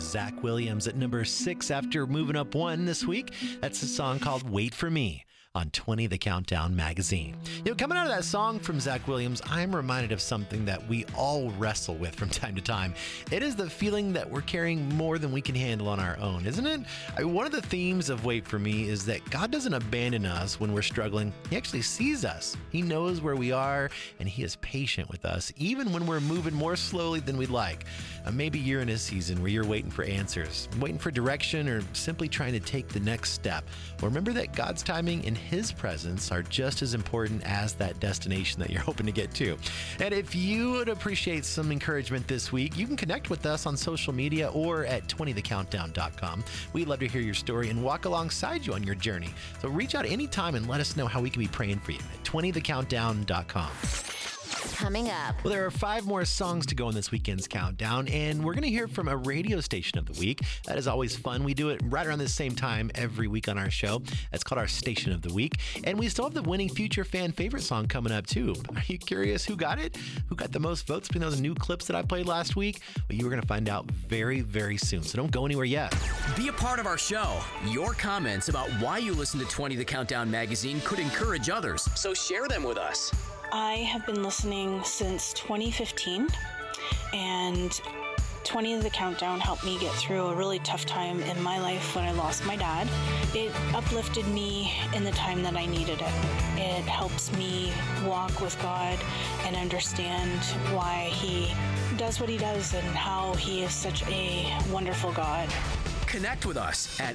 is Zach Williams at number 6 after moving up 1 this week. That's a song called Wait For Me on 20 The Countdown magazine. Coming out of that song from Zach Williams, I'm reminded of something that we all wrestle with from time to time. It is the feeling that we're carrying more than we can handle on our own, isn't it? One of the themes of Wait For Me is that God doesn't abandon us when we're struggling. He actually sees us. He knows where we are, and He is patient with us, even when we're moving more slowly than we'd like. Maybe you're in a season where you're waiting for answers, waiting for direction, or simply trying to take the next step. Well, remember that God's timing and His presence are just as important as that destination that you're hoping to get to. And if you would appreciate some encouragement this week, you can connect with us on social media or at 20thecountdown.com. We'd love to hear your story and walk alongside you on your journey. So reach out anytime and let us know how we can be praying for you at 20thecountdown.com. Coming up. Well, there are 5 more songs to go in this weekend's countdown, and we're going to hear from a radio station of the week. That is always fun. We do it right around the same time every week on our show. That's called our Station of the Week. And we still have the winning future fan favorite song coming up, too. Are you curious who got it? Who got the most votes between those new clips that I played last week? Well, you are going to find out very, very soon, so don't go anywhere yet. Be a part of our show. Your comments about why you listen to 20 The Countdown magazine could encourage others, so share them with us. I have been listening since 2015, and 20 The Countdown helped me get through a really tough time in my life when I lost my dad. It uplifted me in the time that I needed it. It helps me walk with God and understand why He does what He does and how He is such a wonderful God. Connect with us at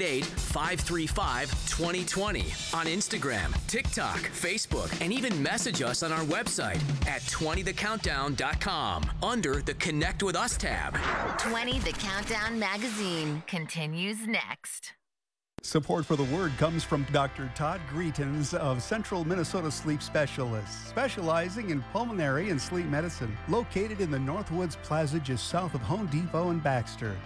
888-535-2020 on Instagram, TikTok, Facebook, and even message us on our website at 20thecountdown.com under the Connect With Us tab. 20 The Countdown magazine continues next. Support for the Word comes from Dr. Todd Greetens of Central Minnesota Sleep Specialists, specializing in pulmonary and sleep medicine, located in the Northwoods Plaza just south of Home Depot and Baxter.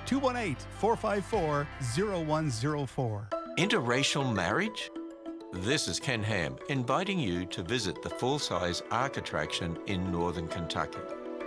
218-454-0104. Interracial marriage? This is Ken Ham, inviting you to visit the full-size Ark attraction in northern Kentucky.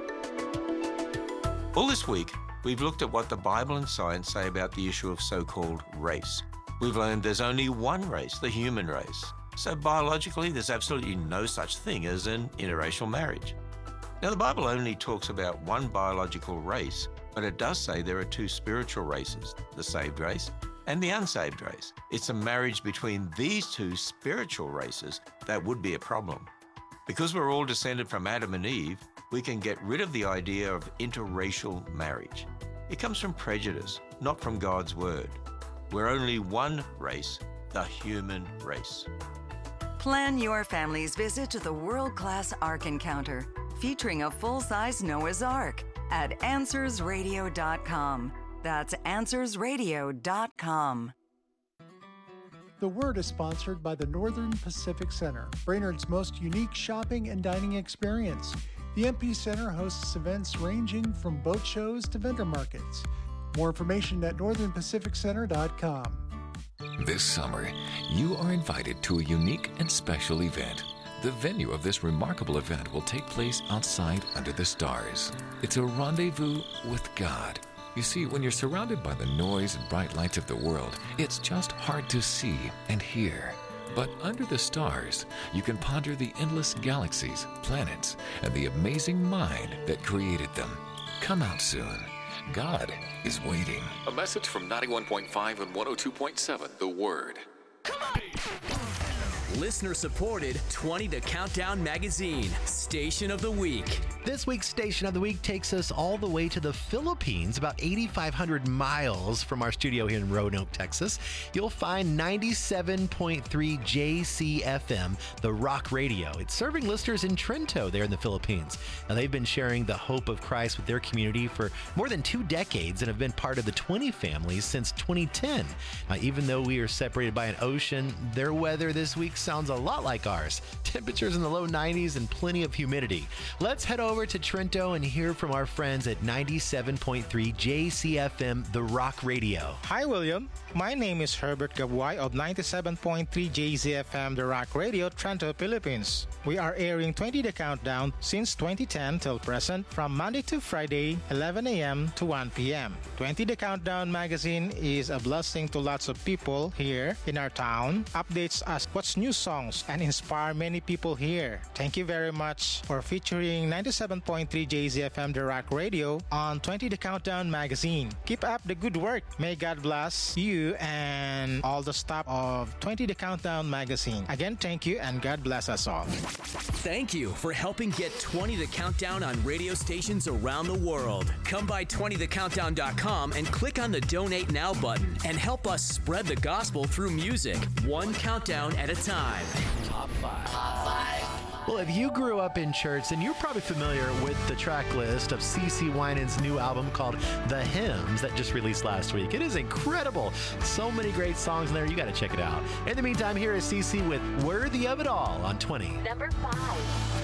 All this week, we've looked at what the Bible and science say about the issue of so-called race. We've learned there's only one race, the human race. So biologically, there's absolutely no such thing as an interracial marriage. Now, the Bible only talks about one biological race, but it does say there are 2 spiritual races, the saved race and the unsaved race. It's a marriage between these 2 spiritual races that would be a problem. Because we're all descended from Adam and Eve, we can get rid of the idea of interracial marriage. It comes from prejudice, not from God's word. We're only one race, the human race. Plan your family's visit to the world-class Ark Encounter, featuring a full-size Noah's Ark at AnswersRadio.com. That's AnswersRadio.com. The Word is sponsored by the Northern Pacific Center, Brainerd's most unique shopping and dining experience. The MP Center hosts events ranging from boat shows to vendor markets. More information at northernpacificcenter.com. This summer, you are invited to a unique and special event. The venue of this remarkable event will take place outside under the stars. It's a rendezvous with God. You see, when you're surrounded by the noise and bright lights of the world, it's just hard to see and hear. But under the stars, you can ponder the endless galaxies, planets, and the amazing mind that created them. Come out soon. God is waiting. A message from 91.5 and 102.7 The Word. Listener supported 20 The Countdown magazine, Station of the Week. This week's Station of the Week takes us all the way to the Philippines, about 8,500 miles from our studio here in Roanoke, Texas. You'll find 97.3 JCFM, the rock radio. It's serving listeners in Trento there in the Philippines. Now, they've been sharing the hope of Christ with their community for more than 2 decades and have been part of the 20 families since 2010. Now, even though we are separated by an ocean, their weather this week sounds a lot like ours. Temperatures in the low 90s and plenty of humidity. Let's head over to Trento and hear from our friends at 97.3 JCFM, The Rock Radio. Hi, William. My name is Herbert Gabuay of 97.3 JZFM The Rock Radio, Trento, Philippines. We are airing 20 The Countdown since 2010 till present from Monday to Friday, 11 a.m. to 1 p.m. 20 The Countdown magazine is a blessing to lots of people here in our town, updates us what's new songs, and inspire many people here. Thank you very much for featuring 97.3 JZFM The Rock Radio on 20 The Countdown magazine. Keep up the good work. May God bless you and all the staff of 20 The Countdown magazine. Again, thank you and God bless us all. Thank you for helping get 20 The Countdown on radio stations around the world. Come by 20thecountdown.com and click on the Donate Now button and help us spread the gospel through music, one countdown at a time. Top 5. Well, if you grew up in church, then you're probably familiar with the track list of CeCe Winans' new album called The Hymns that just released last week. It is incredible. So many great songs in there. You got to check it out. In the meantime, here is CeCe with Worthy of It All on 20. Number 5.